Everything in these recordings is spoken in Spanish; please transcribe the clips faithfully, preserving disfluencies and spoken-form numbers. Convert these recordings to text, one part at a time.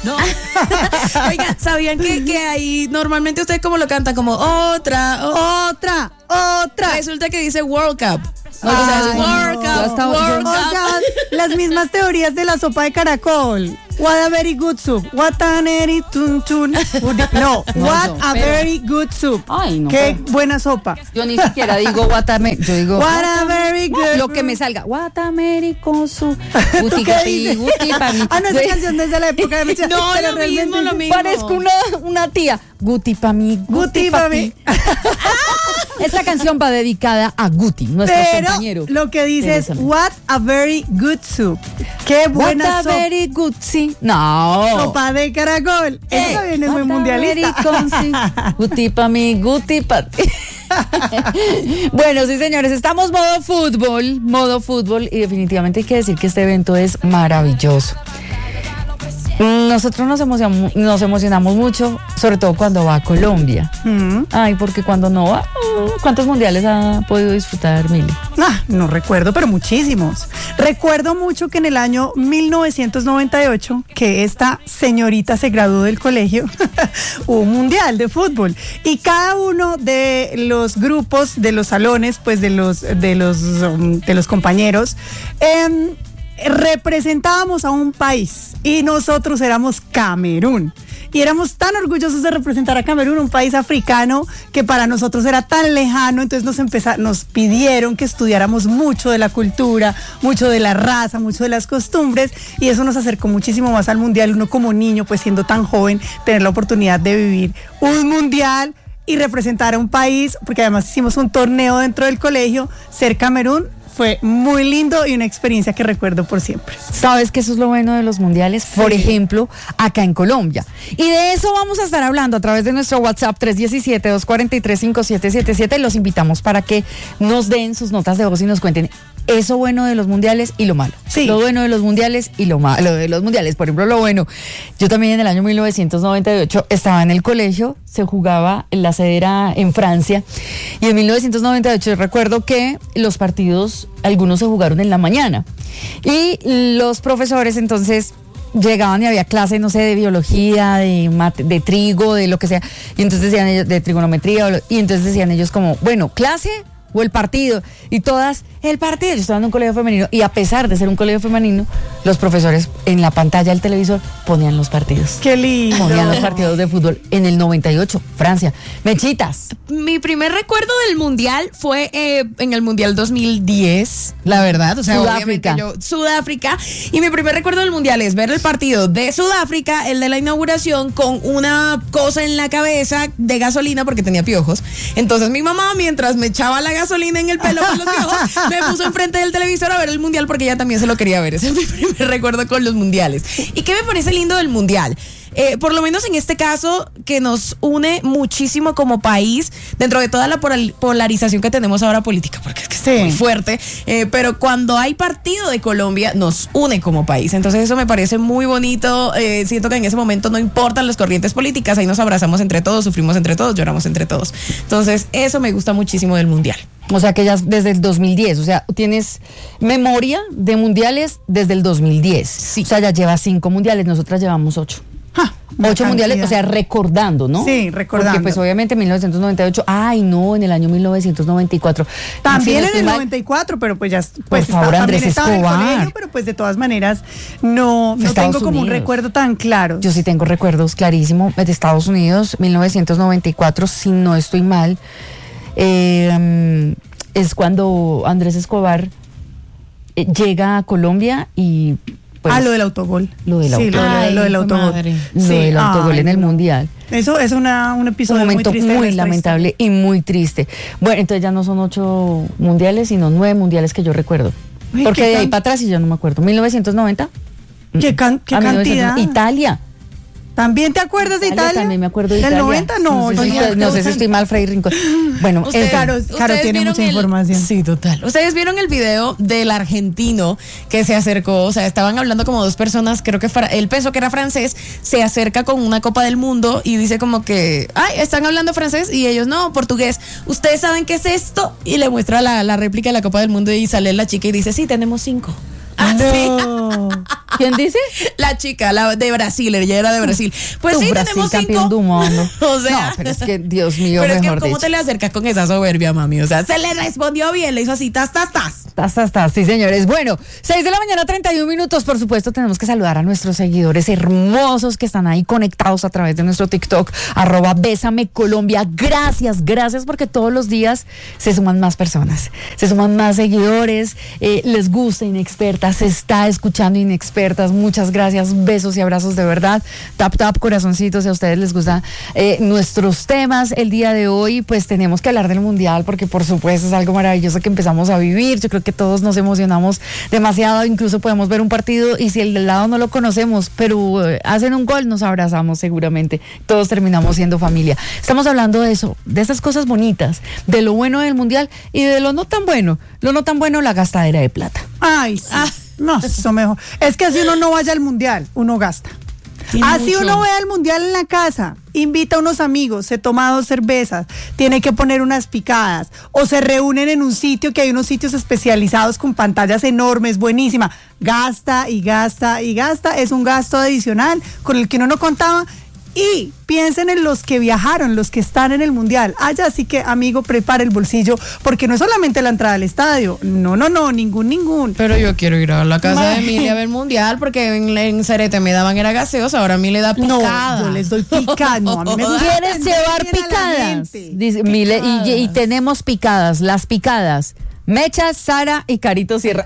No. Oigan, ¿sabían que, que ahí normalmente ustedes como lo cantan? Como otra, o- Otra, otra. Resulta que dice World Cup. No, Ay, o sea, es no. World Yo Cup, estaba- World o Cup. sea, las mismas teorías de la sopa de caracol. What a very good soup. What a very tun tun. No, what no, a pero- very good soup. Ay, no, Qué pero- buena sopa. Yo ni siquiera digo guatame, yo digo What a very good. lo que me salga. Guatamericoso. ¿Tú Guti qué gapi, dices? guti pa' mí. Ah, no, esa canción desde la época de Mecha. No, pero lo realmente mismo, lo sí. mismo. Parezco una, una tía. Guti pa' mí, Guti Guti pa' pa' mí. mí. Esta canción va dedicada a Guti, nuestro Pero compañero. lo que dice es Precisamente. what a very good soup. Qué buena What a sopa. very good, sí. No. Sopa de caracol. Eso Eh, también es muy what a mundialista. very good, sí. Guti pa' mí, Guti pa' ti. Bueno, sí, señores, estamos modo fútbol, modo fútbol, y definitivamente hay que decir que este evento es maravilloso. Nosotros nos emocionamos, nos emocionamos mucho, sobre todo cuando va a Colombia. Mm. Ay, porque cuando no va, ¿cuántos mundiales ha podido disfrutar, Mili? Ah, no recuerdo, pero muchísimos. Recuerdo mucho que en el año mil novecientos noventa y ocho, que esta señorita se graduó del colegio, hubo un mundial de fútbol. Y cada uno de los grupos, de los salones, pues de los, de los, um, de los compañeros, eh, representábamos a un país y nosotros éramos Camerún. Y éramos tan orgullosos de representar a Camerún, un país africano que para nosotros era tan lejano. Entonces nos, empeza- nos pidieron que estudiáramos mucho de la cultura, mucho de la raza, mucho de las costumbres, y eso nos acercó muchísimo más al mundial. Uno como niño, pues siendo tan joven, tener la oportunidad de vivir un mundial y representar a un país, porque además hicimos un torneo dentro del colegio, ser Camerún. Fue muy lindo y una experiencia que recuerdo por siempre. ¿Sabes que eso es lo bueno de los mundiales? Por ejemplo, acá en Colombia. Y de eso vamos a estar hablando a través de nuestro WhatsApp tres uno siete, dos cuatro tres, cinco siete siete siete. Los invitamos para que nos den sus notas de voz y nos cuenten eso bueno de los mundiales y lo malo. Sí. Lo bueno de los mundiales y lo malo de los mundiales. Por ejemplo, lo bueno. Yo también en el año mil novecientos noventa y ocho estaba en el colegio, se jugaba, la sede era en Francia, y en mil novecientos noventa y ocho recuerdo que los partidos, algunos se jugaron en la mañana, y los profesores entonces llegaban y había clase, no sé, de biología, de mate, de trigo, de lo que sea, y entonces decían ellos, de trigonometría, o lo- y entonces decían ellos como, bueno, clase o el partido, y todas, el partido. Yo estaba en un colegio femenino, y a pesar de ser un colegio femenino, los profesores en la pantalla del televisor ponían los partidos. Qué lindo. Ponían los partidos de fútbol. En el noventa y ocho, Francia. Mechitas. Mi primer recuerdo del mundial fue eh, en el mundial dos mil diez, la verdad. O sea, Sudáfrica. obviamente yo, Sudáfrica. Y mi primer recuerdo del mundial es ver el partido de Sudáfrica, el de la inauguración, con una cosa en la cabeza de gasolina porque tenía piojos. Entonces mi mamá, mientras me echaba la gasolina en el pelo con los piojos, me puso enfrente del televisor a ver el mundial porque ella también se lo quería ver. Ese es mi primer recuerdo con los mundiales. ¿Y qué me parece lindo del mundial? Eh, por lo menos en este caso, que nos une muchísimo como país, dentro de toda la polar- polarización que tenemos ahora política, porque es que está Sí. muy fuerte, eh, pero cuando hay partido de Colombia, nos une como país. Entonces eso me parece muy bonito. Eh, siento que en ese momento no importan las corrientes políticas, ahí nos abrazamos entre todos, sufrimos entre todos, lloramos entre todos. Entonces eso me gusta muchísimo del mundial. O sea que ya desde el dos mil diez, o sea, tienes memoria de mundiales desde el dos mil diez. Sí. O sea, ya llevas cinco mundiales, nosotras llevamos ocho. Ja, una Ocho mundiales, cantidad. o sea, recordando, ¿no? Sí, recordando. Porque pues obviamente en mil novecientos noventa y ocho, ay no, en el año mil novecientos noventa y cuatro. También Si no en estoy el mal, noventa y cuatro, pero pues ya pues favor, estaba, Andrés también estaba en el Escobar. colegio, pero pues de todas maneras no, no Estados tengo como un Unidos. recuerdo tan claro. Yo sí tengo recuerdos clarísimos de Estados Unidos, mil novecientos noventa y cuatro, si no estoy mal, eh, es cuando Andrés Escobar eh, llega a Colombia y pues, ah, lo del autogol. Lo del sí, autogol. lo, de- Ay, lo del hijo de autogol. madre. lo Sí, del autogol ay, en el no. Mundial. Eso es una, un Un episodio momento muy muy, triste. de nuestra lamentable y muy triste. Bueno, entonces ya no son ocho mundiales, sino nueve mundiales que yo recuerdo. Ay, Porque qué de ahí can- para atrás y yo no me acuerdo. ¿mil novecientos noventa? ¿Qué, can- qué A mil novecientos cantidad? Italia. ¿También te acuerdas de Italia? También me acuerdo de ¿Del Italia. noventa? No, no sé, si, yo no sé si estoy mal, Freddy Rincón. Bueno, Ustedes- en fin. Caro, Caro ¿Ustedes tiene vieron mucha el- información. Sí, total. Ustedes vieron el video del argentino que se acercó, o sea, estaban hablando como dos personas, creo que fra- él pensó que era francés, se acerca con una Copa del Mundo y dice como que, ay, están hablando francés, y ellos, no, portugués. ¿Ustedes saben qué es esto? Y le muestra la, la réplica de la Copa del Mundo y sale la chica y dice, sí, tenemos cinco. No. ¿Quién dice? La chica, la de Brasil, ella era de Brasil. Pues Tu sí, Brasil, tenemos campeón cinco. del mundo. O sea, no, pero es que, Dios mío, pero es que mejor ¿cómo dicho. te le acercas con esa soberbia, mami? O sea, se le respondió bien, le hizo así, tas, tas, tas. Tas, tas, tas, sí, señores. Bueno, seis de la mañana, treinta y un minutos. Por supuesto, tenemos que saludar a nuestros seguidores hermosos que están ahí conectados a través de nuestro TikTok, arroba Bésame Colombia. Gracias, gracias, porque todos los días se suman más personas, se suman más seguidores, eh, les gusta Inexpertas, se está escuchando Inexpertas. Muchas gracias, besos y abrazos de verdad. Tap, tap, corazoncitos, si a ustedes les gustan eh, nuestros temas. El día de hoy, pues tenemos que hablar del Mundial, porque por supuesto es algo maravilloso que empezamos a vivir. Yo creo que todos nos emocionamos demasiado, incluso podemos ver un partido y si el del lado no lo conocemos, pero eh, hacen un gol, nos abrazamos seguramente, todos terminamos siendo familia. Estamos hablando de eso, de esas cosas bonitas, de lo bueno del Mundial y de lo no tan bueno, lo no tan bueno, la gastadera de plata. Ay, sí. Ah. No, eso mejor. Es que así uno no vaya al mundial, uno gasta. Tiene Así mucho. uno ve al mundial en la casa, invita a unos amigos, se toma dos cervezas, tiene que poner unas picadas, o se reúnen en un sitio que hay unos sitios especializados con pantallas enormes, buenísima. Gasta y gasta y gasta, es un gasto adicional con el que uno no contaba. Y piensen en los que viajaron, los que están en el mundial. Allá, así que, amigo, prepare el bolsillo, porque no es solamente la entrada al estadio. No, no, no, ningún, ningún. Pero yo quiero ir a la casa Ma- de Emilia a ver el mundial, porque en, en Cerete me daban era gaseosa, ahora a mí le da picada. No, yo les doy picada. No, a mí me gusta ¿Quieres atender llevar bien a la picadas? gente. Dice, Mile, y, y Picadas. tenemos picadas, las picadas. Mecha, Sara y Carito Sierra.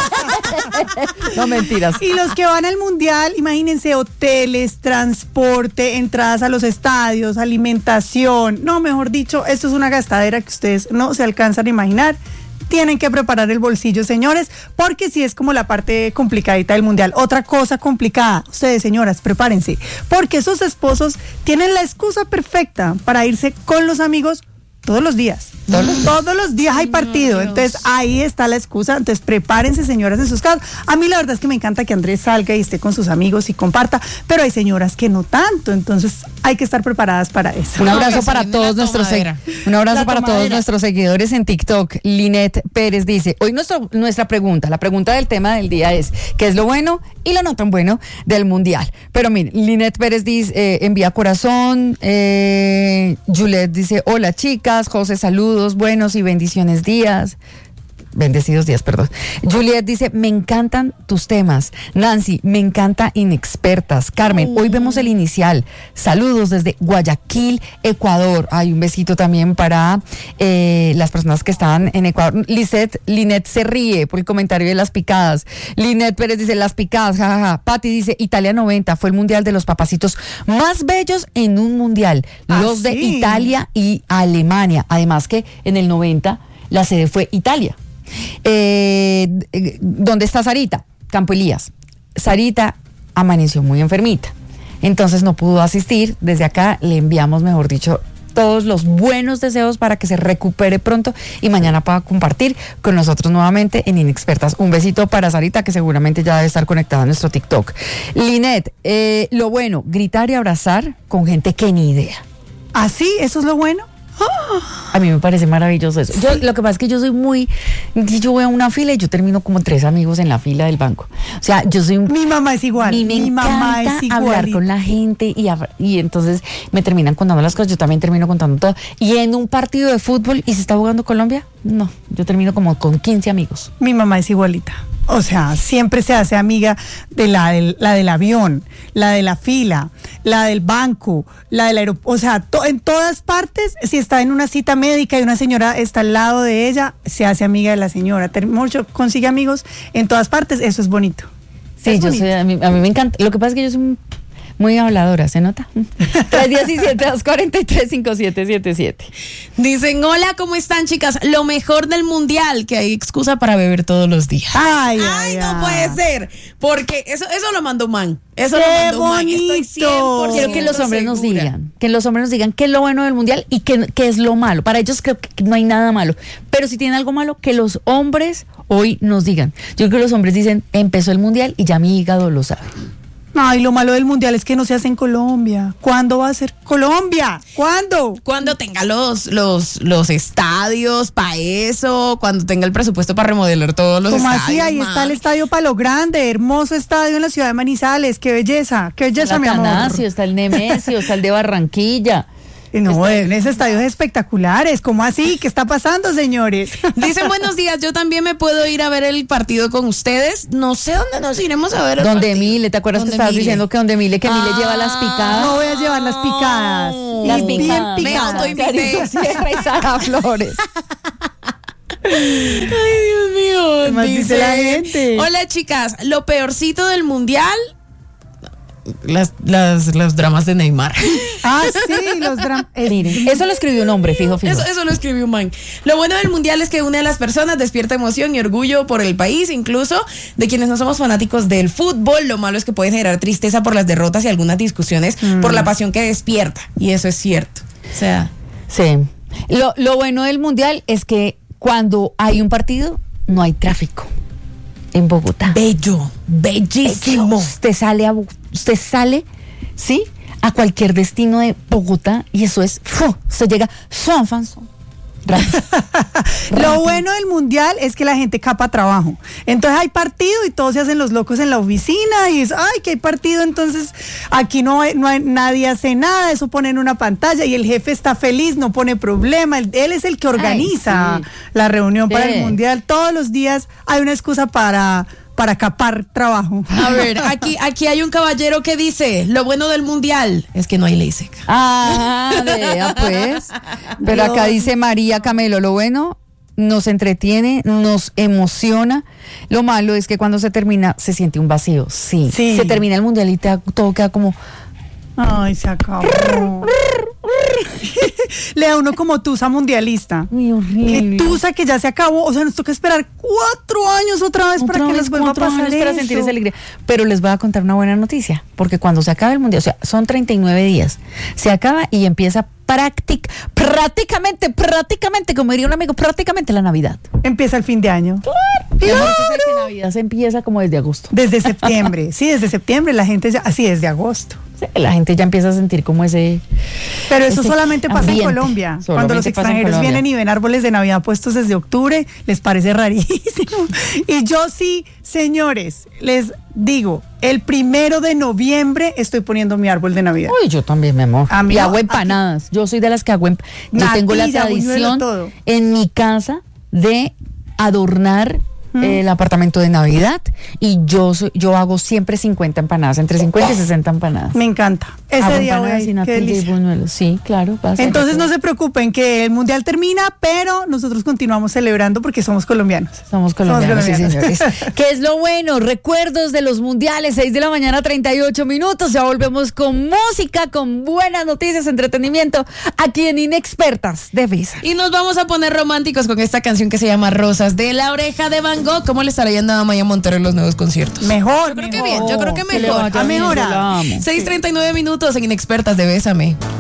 No, mentiras. Y los que van al mundial, imagínense, hoteles, transporte, entradas a los estadios, alimentación. No, mejor dicho, esto es una gastadera que ustedes no se alcanzan a imaginar. Tienen que preparar el bolsillo, señores, porque sí es como la parte complicadita del mundial. Otra cosa complicada, ustedes, señoras, prepárense, porque esos esposos tienen la excusa perfecta para irse con los amigos todos los días. Todos los, todos los días hay partido, Dios. entonces ahí está la excusa. Entonces prepárense, señoras, en sus casas. A mí la verdad es que me encanta que Andrés salga y esté con sus amigos y comparta, pero hay señoras que no tanto, entonces hay que estar preparadas para eso. Un No, abrazo que para saliendo todos la nuestros tomadera. seg- un abrazo La para todos tomadera. nuestros seguidores en TikTok. Linet Pérez dice, hoy nuestro, nuestra pregunta, la pregunta del tema del día es, ¿qué es lo bueno y lo no tan bueno del mundial? Pero miren, Linet Pérez dice, eh, envía corazón, eh, Juliet dice, hola chicas, José, saludos, buenos y bendiciones días. Bendecidos días, perdón. Juliet dice, me encantan tus temas. Nancy, me encanta Inexpertas. Carmen, hoy vemos el inicial. Saludos desde Guayaquil, Ecuador. Hay un besito también para eh, las personas que están en Ecuador. Lisette, Linet se ríe por el comentario de las picadas. Linet Pérez dice, las picadas, jajaja. Ja, ja. Patti dice, Italia noventa, fue el mundial de los papacitos más bellos en un mundial. Ah, Los de sí. Italia y Alemania. Además que en el noventa la sede fue Italia. Eh, ¿Dónde está Sarita? Campo Elías. Sarita amaneció muy enfermita, entonces no pudo asistir. Desde acá le enviamos, mejor dicho, todos los buenos deseos para que se recupere pronto y mañana pueda compartir con nosotros nuevamente en Inexpertas. Un besito para Sarita, que seguramente ya debe estar conectada a nuestro TikTok. Linet, eh, lo bueno, gritar y abrazar con gente que ni idea. ¿Así? ¿Eso es lo bueno? A mí me parece maravilloso eso. Yo, lo que pasa es que yo soy muy, yo voy a una fila y yo termino como tres amigos en la fila del banco. O sea, yo soy un... Mi mamá es igual. Y me Mi mamá encanta es hablar igual. con la gente y, hab- y entonces me terminan contando las cosas, yo también termino contando todo. Y en un partido de fútbol y se está jugando Colombia, no, yo termino como con quince amigos. Mi mamá es igualita. O sea, siempre se hace amiga de la del, la del avión, la de la fila, la del banco, la del aeropuerto. O sea, to- en todas partes, si está en una cita médica y una señora está al lado de ella, se hace amiga de la señora. Ter- mucho, consigue amigos en todas partes, eso es bonito. Sí, Es yo bonito. soy, a mí, a mí me encanta. Lo que pasa es que yo soy un- muy habladora, ¿se nota? tres diecisiete, dos cuarenta y tres, cincuenta y siete setenta y siete. Dicen, hola, ¿cómo están, chicas? Lo mejor del mundial, que hay excusa para beber todos los días. Ay, Ay, ay, no ay. puede ser, porque eso, eso lo mandó man. Eso ¡Qué lo mandó man. Estoy bonito! cien por ciento Quiero que los hombres nos segura. digan, que los hombres nos digan qué es lo bueno del mundial y qué, qué es lo malo. Para ellos creo que no hay nada malo, pero si tienen algo malo, que los hombres hoy nos digan. Yo creo que los hombres dicen, empezó el mundial y ya mi hígado lo sabe. Ay, lo malo del mundial es que no se hace en Colombia. ¿Cuándo va a ser Colombia? ¿Cuándo? Cuando tenga los, los, los estadios para eso, cuando tenga el presupuesto para remodelar todos los ¿Cómo estadios. así? Ahí ma. está el Estadio Palo Grande, hermoso estadio en la ciudad de Manizales. ¡Qué belleza! ¡Qué belleza, el mi amor! Atanasio, está el Nemesio, está el de Barranquilla. No, en ese estadio es espectaculares. ¿Cómo así? ¿Qué está pasando, señores? Dicen buenos días, yo también me puedo ir a ver el partido con ustedes. No sé dónde nos iremos a ver el Donde partido. Mile, ¿te acuerdas que Donde estabas Mile. diciendo que donde Mile, que Mile Ah, lleva las picadas? No voy a llevar las picadas. Las Y bien picadas. Me picadas. autoinvité. Carito Sierra y Sara Flores. Ay, Dios mío. ¿Qué más dice la gente? Hola, chicas. Lo peorcito del mundial. Las, las, los dramas de Neymar. Ah, sí, los dramas. Miren, eso lo escribió un hombre, fijo, fijo. Eso, eso lo escribió un man. Lo bueno del mundial es que une a las personas, despierta emoción y orgullo por el país, incluso de quienes no somos fanáticos del fútbol. Lo malo es que puede generar tristeza por las derrotas y algunas discusiones Mm. por la pasión que despierta. Y eso es cierto. O sea, Sí. Lo, lo bueno del mundial es que cuando hay un partido, no hay tráfico en Bogotá. bello, bellísimo. Usted sale a, usted sale, ¿sí? A cualquier destino de Bogotá y eso es, ¡fu! Usted llega, son fans. Lo bueno del mundial es que la gente capa trabajo. Entonces hay partido y todos se hacen los locos en la oficina y es, ay, que hay partido, entonces aquí no hay, no hay, nadie hace nada, eso pone en una pantalla y el jefe está feliz, no pone problema, él, él es el que organiza Ay, sí. la reunión para Sí. el mundial. Todos los días hay una excusa para, para capar trabajo. A ver, aquí, aquí hay un caballero que dice, lo bueno del mundial es que no hay ley seca. Ah, vea pues. Pero acá dice María Camelo, lo bueno nos entretiene, nos emociona. Lo malo es que cuando se termina se siente un vacío. Sí. Sí. Se termina el mundial y te, todo queda como Ay, se acabó. Le da uno como tusa mundialista. muy Qué horrible. tusa que ya se acabó. O sea, nos toca esperar cuatro años otra vez Otra para que vez nos vuelva a cuatro pasar años para eso. sentir esa alegría. Pero les voy a contar una buena noticia, porque cuando se acaba el mundial, o sea, son treinta y nueve días, se acaba y empieza práctic, prácticamente, prácticamente, como diría un amigo, prácticamente la Navidad. Empieza el fin de año. Y amor, usted sabe que Navidad se empieza como desde agosto. Desde septiembre. Sí, desde septiembre la gente ya, así desde agosto. Sí, la gente ya empieza a sentir como ese... Pero eso Ese solamente pasa ambiente. en Colombia. Solamente Cuando los pasa en extranjeros Colombia. vienen y ven árboles de Navidad puestos desde octubre, les parece rarísimo. Y yo sí, señores, les digo, el primero de noviembre estoy poniendo mi árbol de Navidad. Uy, yo también, mi amor. A mí y no, hago aquí- empanadas. Yo soy de las que hago emp- Yo tengo la Natilla, buñuelo, tradición todo. en mi casa de adornar eh, el apartamento de Navidad y yo soy, yo hago siempre cincuenta empanadas, entre cincuenta y sesenta empanadas. Me encanta. Ese Hago día voy a empanadas y ir. Qué natilla y delicia. buñuelos. Sí, claro. pasa. Entonces no se preocupen que el mundial termina, pero nosotros continuamos celebrando porque somos colombianos. Somos colombianos, sí, colombianos. señores. ¿Qué es lo bueno? Recuerdos de los mundiales, seis de la mañana, treinta y ocho minutos. Ya volvemos con música, con buenas noticias, entretenimiento, aquí en Inexpertas de Visa. Y nos vamos a poner románticos con esta canción que se llama Rosas de La Oreja de Van Gogh. ¿Cómo le estará yendo a Maya Montero en los nuevos conciertos? Mejor, Yo creo que mejor. bien, yo creo que Que le mejor. vaya A bien, mejorar. yo la amo. seis treinta y nueve minutos en Inexpertas de Bésame.